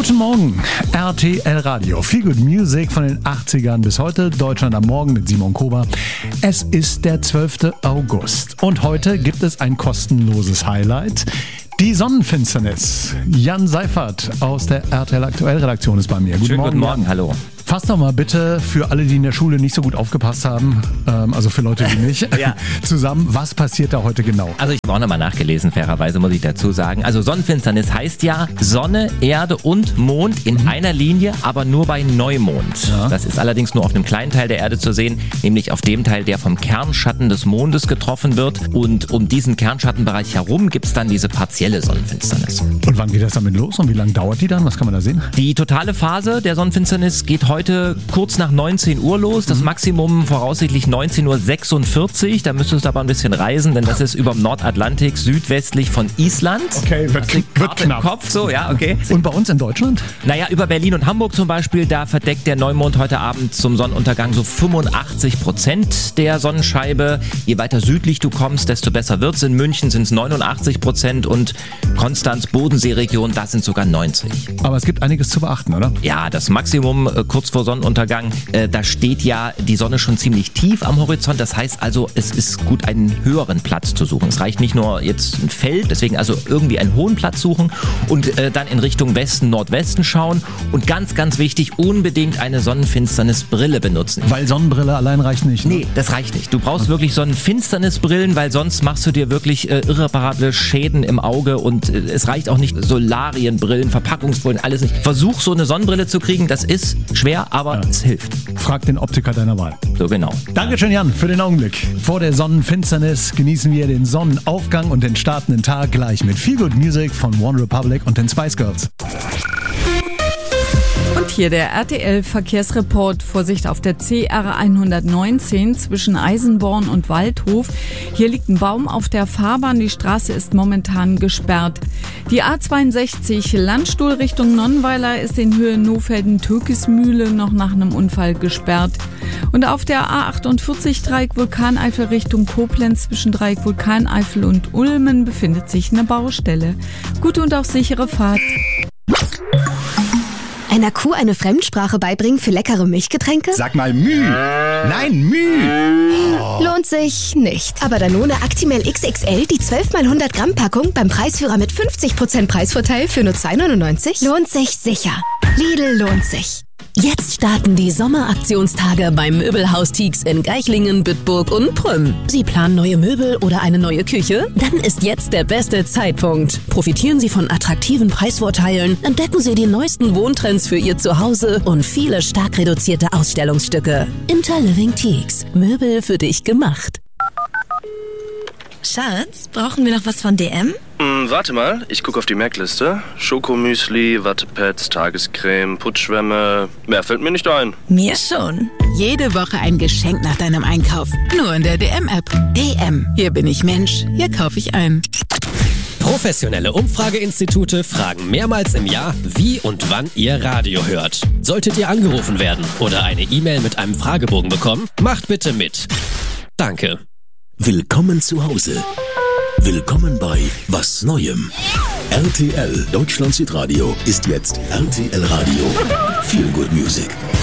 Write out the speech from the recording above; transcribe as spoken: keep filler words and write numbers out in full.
Guten Morgen, R T L Radio. Feel Good Music von den achtzigern bis heute. Deutschland am Morgen mit Simon Kober. Es ist der zwölfte August und heute gibt es ein kostenloses Highlight. Die Sonnenfinsternis. Jan Seifert aus der R T L Aktuell Redaktion ist bei mir. Guten Schönen Morgen. Guten Morgen, hallo. Fass doch mal bitte für alle, die in der Schule nicht so gut aufgepasst haben, ähm, also für Leute wie mich, ja. zusammen, was passiert da heute genau? Also ich habe auch nochmal nachgelesen, fairerweise muss ich dazu sagen. Also Sonnenfinsternis heißt ja Sonne, Erde und Mond in mhm. einer Linie, aber nur bei Neumond. Ja. Das ist allerdings nur auf einem kleinen Teil der Erde zu sehen, nämlich auf dem Teil, der vom Kernschatten des Mondes getroffen wird. Und um diesen Kernschattenbereich herum gibt es dann diese partielle Sonnenfinsternis. Und wann geht das damit los und wie lange dauert die dann? Was kann man da sehen? Die totale Phase der Sonnenfinsternis geht heute Heute kurz nach neunzehn Uhr los, das Maximum voraussichtlich neunzehn Uhr sechsundvierzig, da müsstest du aber ein bisschen reisen, denn das ist über dem Nordatlantik südwestlich von Island. Okay, wird, wird knapp. Im Kopf, so, ja, okay. Und bei uns in Deutschland? Naja, über Berlin und Hamburg zum Beispiel, da verdeckt der Neumond heute Abend zum Sonnenuntergang so fünfundachtzig Prozent der Sonnenscheibe. Je weiter südlich du kommst, desto besser wird's. In München sind es neunundachtzig Prozent und Konstanz, Bodensee-Region, das sind sogar neunzig. Aber es gibt einiges zu beachten, oder? Ja, das Maximum äh, kurz vor Sonnenuntergang, äh, da steht ja die Sonne schon ziemlich tief am Horizont. Das heißt also, es ist gut, einen höheren Platz zu suchen. Es reicht nicht nur jetzt ein Feld, deswegen also irgendwie einen hohen Platz suchen und äh, dann in Richtung Westen, Nordwesten schauen. Und ganz, ganz wichtig, unbedingt eine Sonnenfinsternisbrille benutzen. Weil Sonnenbrille allein reicht nicht, ne? Nee, das reicht nicht. Du brauchst wirklich Sonnenfinsternisbrillen, weil sonst machst du dir wirklich äh, irreparable Schäden im Auge und äh, es reicht auch nicht Solarienbrillen, Verpackungsbrillen, alles nicht. Versuch so eine Sonnenbrille zu kriegen, das ist schwer, aber ja. es hilft. Frag den Optiker deiner Wahl. So genau. Dankeschön, Jan, für den Augenblick. Vor der Sonnenfinsternis genießen wir den Sonnenaufgang und den startenden Tag gleich mit Feel Good Music von One Republic und den Spice Girls. Und hier der R T L-Verkehrsreport. Vorsicht auf der C R hundertneunzehn zwischen Eisenborn und Waldhof. Hier liegt ein Baum auf der Fahrbahn. Die Straße ist momentan gesperrt. Die A zweiundsechzig Landstuhl Richtung Nonnweiler ist in Höhe Nohfelden-Türkismühle noch nach einem Unfall gesperrt. Und auf der A achtundvierzig Dreieck Vulkaneifel Richtung Koblenz zwischen Dreieck Vulkaneifel und Ulmen befindet sich eine Baustelle. Gute und auch sichere Fahrt. Einer Kuh eine Fremdsprache beibringen für leckere Milchgetränke? Sag mal Müh. Nein, Müh. Oh. Lohnt sich nicht. Aber Danone Actimel X X L, die zwölf mal hundert Gramm Packung beim Preisführer mit fünfzig Prozent Preisvorteil für nur zwei neunundneunzig? Lohnt sich sicher. Lidl lohnt sich. Jetzt starten die Sommeraktionstage beim Möbelhaus Tieks in Geichlingen, Bitburg und Prüm. Sie planen neue Möbel oder eine neue Küche? Dann ist jetzt der beste Zeitpunkt. Profitieren Sie von attraktiven Preisvorteilen, entdecken Sie die neuesten Wohntrends für Ihr Zuhause und viele stark reduzierte Ausstellungsstücke. Interliving Tieks. Möbel für dich gemacht. Schatz, brauchen wir noch was von D M? Mm, warte mal, ich gucke auf die Merkliste. Schokomüsli, Wattepads, Tagescreme, Putzschwämme. Mehr fällt mir nicht ein. Mir schon. Jede Woche ein Geschenk nach deinem Einkauf. Nur in der D M-App. D M. Hier bin ich Mensch. Hier kaufe ich ein. Professionelle Umfrageinstitute fragen mehrmals im Jahr, wie und wann ihr Radio hört. Solltet ihr angerufen werden oder eine E-Mail mit einem Fragebogen bekommen, macht bitte mit. Danke. Willkommen zu Hause. Willkommen bei Was Neuem. R T L Deutschland Südradio ist jetzt R T L Radio. Feel Good Music.